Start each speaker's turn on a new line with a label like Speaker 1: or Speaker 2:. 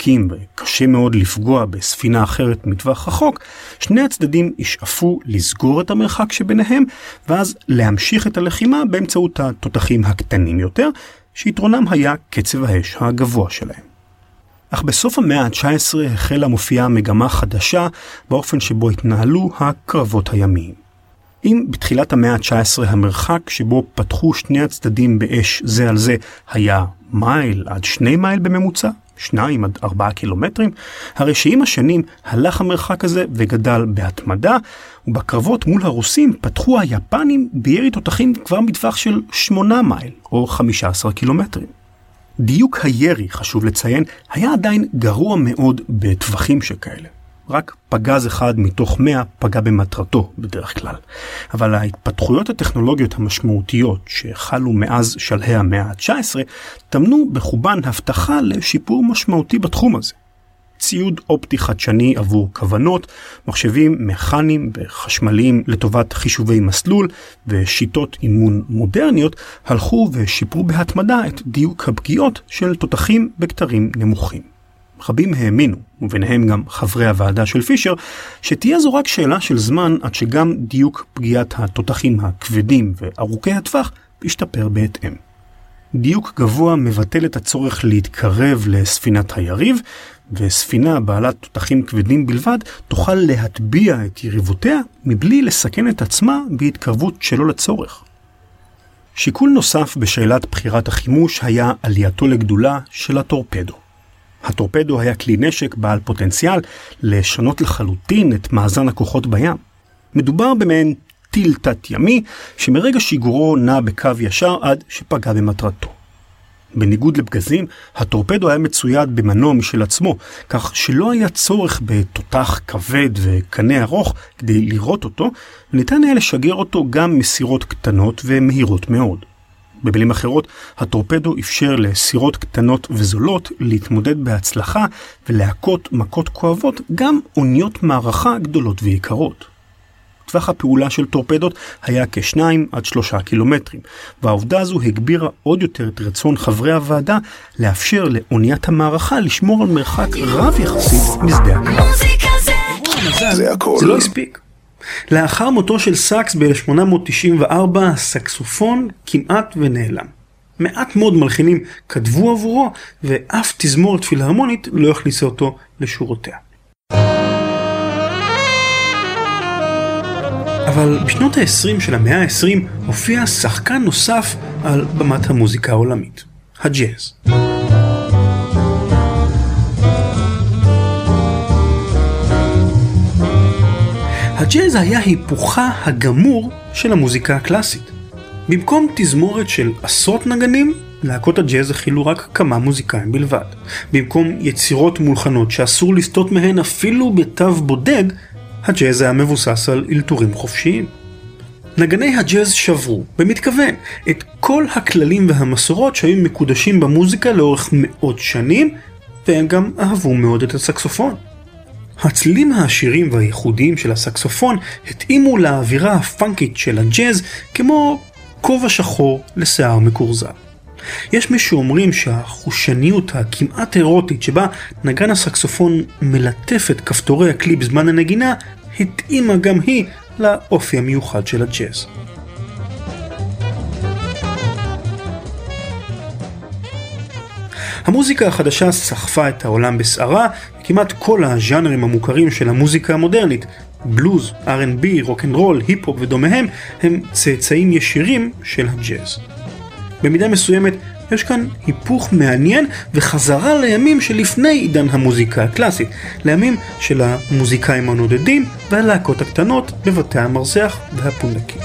Speaker 1: ארוכים וקשה מאוד לפגוע בספינה אחרת מטווח רחוק, שני הצדדים ישאפו לסגור את המרחק שביניהם, ואז להמשיך את הלחימה באמצעות התותחים הקטנים יותר, שיתרונם היה קצב האש הגבוה שלהם. אך בסוף המאה ה-19 החלה מופיעה מגמה חדשה באופן שבו התנהלו הקרבות הימיים. אם בתחילת המאה ה-19 המרחק שבו פתחו שני הצדדים באש זה על זה היה מייל עד 2 מייל בממוצע, 2 עד 4 קילומטרים, הרי שעם השנים הלך המרחק הזה וגדל בהתמדה, ובקרבות מול הרוסים פתחו היפנים בירי תותחים כבר בטווח של 8 מייל או 15 קילומטרים. דיוק הירי, חשוב לציין, היה עדיין גרוע מאוד בטווחים שכאלה. רק פגז אחד מתוך 100 פגע במטרתו בדרך כלל. אבל ההתפתחויות הטכנולוגיות המשמעותיות שחלו מאז שלהי המאה ה-19 תמנו בחובן הבטחה לשיפור משמעותי בתחום הזה. ציוד אופטי חדשני עבור כוונות, מחשבים מכניים וחשמליים לטובת חישובי מסלול ושיטות אימון מודרניות הלכו ושיפרו בהתמדה את דיוק הפגיעות של תותחים בקטרים נמוכים. רבים האמינו, וביניהם גם חברי הוועדה של פישר, שתהיה זו רק שאלה של זמן עד שגם דיוק פגיעת התותחים הכבדים וארוכי הטווח ישתפר בהתאם. דיוק גבוה מבטל את הצורך להתקרב לספינת היריב, וספינה בעלת תותחים כבדים בלבד תוכל להטביע את יריבותיה מבלי לסכן את עצמה בהתקרבות שלא לצורך. שיקול נוסף בשאלת בחירת החימוש היה עלייתו לגדולה של הטורפדו. הטורפדו היה כלי נשק בעל פוטנציאל לשנות לחלוטין את מאזן הכוחות בים. מדובר במעין טיל תת ימי שמרגע שיגורו נע בקו ישר עד שפגע במטרתו. בניגוד לפגזים, הטורפדו היה מצויד במנוע משל עצמו, כך שלא היה צורך בתותח כבד וקנה ארוך כדי לראות אותו, וניתן היה לשגר אותו גם מסירות קטנות ומהירות מאוד. במילים אחרות, הטורפדו אפשר לסירות קטנות וזולות להתמודד בהצלחה ולהכות מכות כואבות גם אוניות מערכה גדולות ויקרות. טווח הפעולה של טורפדות היה כ2 עד 3 קילומטרים, והעובדה הזו הגבירה עוד יותר את רצון חברי הוועדה לאפשר לאוניית המערכה לשמור על מרחק רב יחסית משדה הקרב. זה לא הספיק. לאחר מותו של סאקס ב-1894, הסקסופון כמעט ונעלם. מעט מאוד מלחינים כתבו עבורו, ואף תזמורת פילהרמונית לא הכניסה אותו לשורותיה. אבל בשנות ה-20 של המאה ה-20 הופיע שחקן נוסף על במת המוזיקה העולמית, הג'אז. הג'אז היה היפוכה הגמור של המוזיקה הקלאסית. במקום תזמורת של עשרות נגנים, להקות הג'אז הכילו רק כמה מוזיקאים בלבד. במקום יצירות מולחנות שאסור לסטות מהן אפילו בתו בודד, הג'אז היה מבוסס על אלתורים חופשיים. נגני הג'אז שברו, במתכוון, את כל הכללים והמסורות שהיו מקודשים במוזיקה לאורך מאות שנים, והם גם אהבו מאוד את הסקסופון. הצלילים העשירים והייחודיים של הסקסופון התאימו לאווירה הפאנקית של הג'אז כמו כובע שחור לשיער מקורזל. יש מי שאומרים שהחושניות הכמעט אירוטית שבה נגן הסקסופון מלטף את כפתורי הכלי בזמן הנגינה התאימה גם היא לאופי המיוחד של הג'אז. המוזיקה החדשה סחפה את העולם בסערה, כמעט כל הז'אנרים המוכרים של המוזיקה המודרנית, בלוז, R&B, רוק'נ'רול, היפ-הופ ודומיהם, הם צאצאים ישירים של הג'אז. במידה מסוימת יש כאן היפוך מעניין וחזרה לימים שלפני עידן המוזיקה הקלאסית, לימים של המוזיקאים הנודדים והלהקות הקטנות בבתי המרזח והפונדקים.